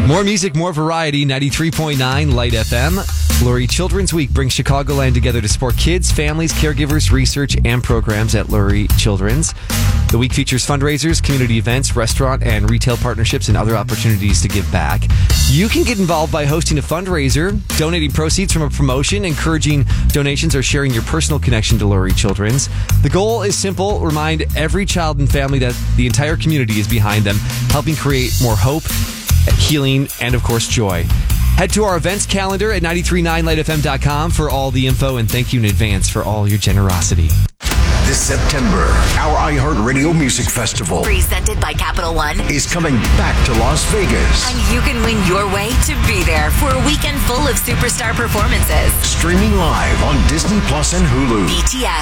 More music, more variety. 93.9 Light FM. Lurie Children's Week brings Chicagoland together to support kids, families, caregivers, research, and programs at Lurie Children's. The week features fundraisers, community events, restaurant and retail partnerships, and other opportunities to give back. You can get involved by hosting a fundraiser, donating proceeds from a promotion, encouraging donations, or sharing your personal connection to Lurie Children's. The goal is simple: remind every child and family that the entire community is behind them, helping create more hope, healing, and of course, joy. Head to our events calendar at 939lightfm.com for all the info, and thank you in advance for all your generosity. This September, our iHeartRadio Music Festival, presented by Capital One, is coming back to Las Vegas. And you can win your way to be there for a weekend full of superstar performances. Streaming live on Disney Plus and Hulu. BTS.